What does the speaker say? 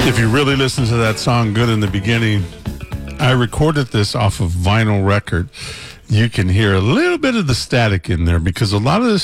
If you really listen to that song Good in the Beginning, I recorded this off of vinyl record. You can hear a little bit of the static in there because a lot of the